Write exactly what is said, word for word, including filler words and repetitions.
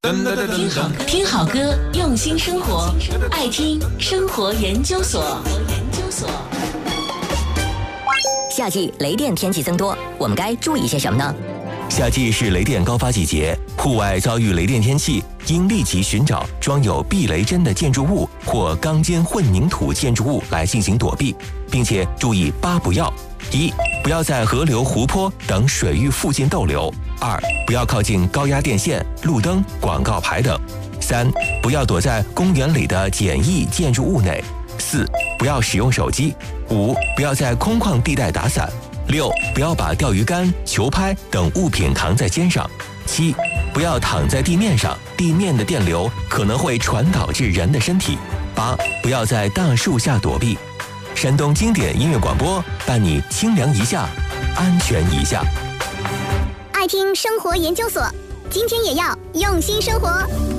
听好听好歌，用心生活，爱听生活研究所。 夏季雷电天气增多，我们该注意些什么呢？ 夏季是雷电高发季节，户外遭遇雷电天气，应立即寻找装有避雷针的建筑物或钢筋混凝土建筑物来进行躲避，并且注意八不要：一、不要在河流、湖泊等水域附近逗留；二、不要靠近高压电线、路灯、广告牌等；三、不要躲在公园里的简易建筑物内；四、不要使用手机；五、不要在空旷地带打伞；六、不要把钓鱼竿、球拍等物品扛在肩上；七、不要躺在地面上，地面的电流可能会传导至人的身体；八、不要在大树下躲避。山东经典音乐广播伴你清凉一下，安全一下。 爱听生活研究所，今天也要用心生活。